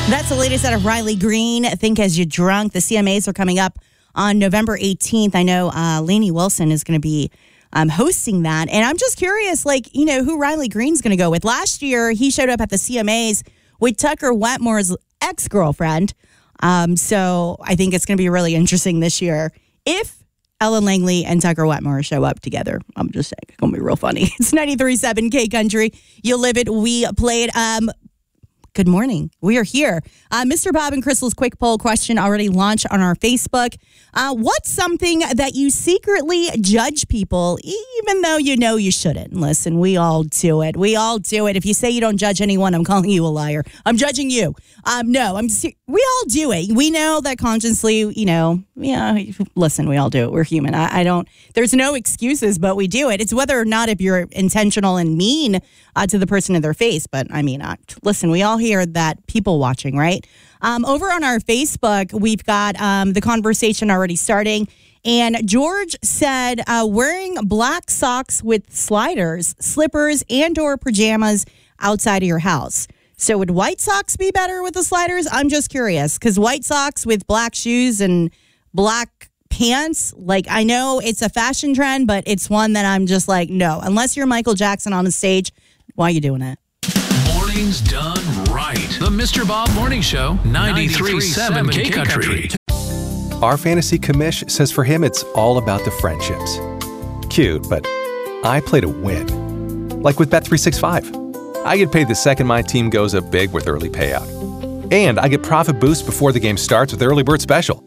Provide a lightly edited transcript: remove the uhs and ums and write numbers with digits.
That's the latest out of Riley Green. Think As You Drunk. The CMAs are coming up on November 18th. I know Lainey Wilson is going to be hosting that. And I'm just curious, who Riley Green's going to go with. Last year, he showed up at the CMAs with Tucker Wetmore's ex-girlfriend. So I think it's going to be really interesting this year if Ellen Langley and Tucker Wetmore show up together. I'm just saying, it's going to be real funny. It's 93.7 K Country. You live it, we play it. Good morning. We are here. Mr. Bob and Crystal's quick poll question already launched on our Facebook. What's something that you secretly judge people, even though you know you shouldn't? Listen, we all do it. We all do it. If you say you don't judge anyone, I'm calling you a liar. I'm judging you. No, we all do it. We know that consciously, listen, we all do it. We're human. There's no excuses, but we do it. It's whether or not if you're intentional and mean to the person in their face. But listen, we all hear that people watching, right? Over on our Facebook, we've got the conversation already starting. And George said wearing black socks with sliders, slippers, and or pajamas outside of your house. So would white socks be better with the sliders? I'm just curious because white socks with black shoes and black pants, I know it's a fashion trend, but it's one that I'm just no. Unless you're Michael Jackson on the stage, why are you doing it? Mornings done right. The Mr. Bob Morning Show, 93.7 K Country. Our fantasy commish says for him it's all about the friendships. Cute, but I play to win. Like with Bet365. I get paid the second my team goes up big with early payout. And I get profit boosts before the game starts with Early Bird Special.